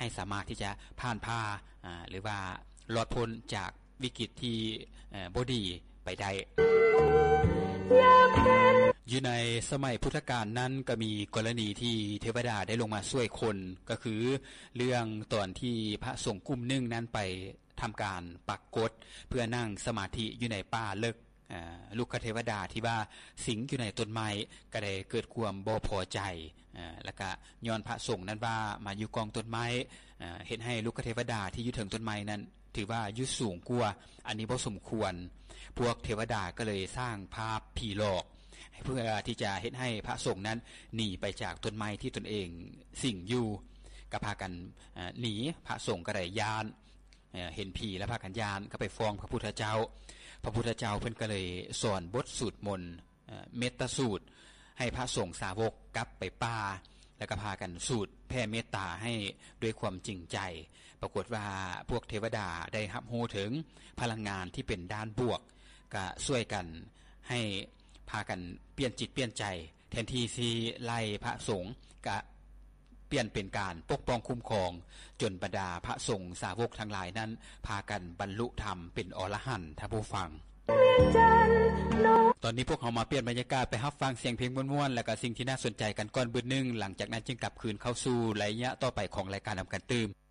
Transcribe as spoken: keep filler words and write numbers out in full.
ให้สามารถที่จะผ่านผ้าหรือว่ารอดพ้นจากวิกฤตที่บ่ดีไปได้อยู่ในสมัยพุทธกาลนั้นก็มีกรณีที่เทวดาได้ลงมาช่วยคนก็คือเรื่องตอนที่พระสงฆ์กลุ่มหนึ่งนั้นไปทำการปักกฎเพื่อนั่งสมาธิอยู่ในป่าเลิกลูกเทวดาที่ว่าสิงอยู่ในต้นไม้ก็ได้เกิดความบ่พอใจแล้วก็ย้อนพระสงฆ์นั้นว่ามาอยู่กองต้นไม้เห็นให้ลูกเทวดาที่อยู่ถึงต้นไม้นั้นถือว่าอยู่สูงกว่าอันนี้บ่สมควรพวกเทวดาก็เลยสร้างภาพผีหลอกเพื่อที่จะเฮ็ดให้พระสงฆ์นั้นหนีไปจากต้นไม้ที่ตนเองสิงอยู่ก็พากันหนีพระสงฆ์ก็ได้ย้านเห็นผีแล้วพากันย้านก็ไปฟ้องพระพุทธเจ้าพระพุทธเจ้าเพิ่นก็เลยสอนบทสวดมนต์เมตตาสูตรให้พระสงฆ์สาวกกลับไปป่าแล้วก็พากันสูตรแผ่เมตตาให้ด้วยความจริงใจปรากฏว่าพวกเทวดาได้รับรู้ถึงพลังงานที่เป็นด้านบวกก็ช่วยกันให้พากันเปลี่ยนจิตเปลี่ยนใจแทนที่สิไล่พระสงฆ์ก็เปลี่ยนเป็นการปกป้องคุ้มครองจนบรรดาพระสงฆ์สาวกทั้งหลายนั้นพากันบรรลุธรรมเป็นอรหันต์ท่านผู้ฟังตอนนี้พวกเขามาเปลี่ยนบรรยากาศไปรับฟังเสียงเพลงม่วนๆแล้วก็สิ่งที่น่าสนใจกันก่อนเบิดนึงหลังจากนั้นจึงกลับคืนเข้าสู่ระยะต่อไปของรายการนำกันตื่ม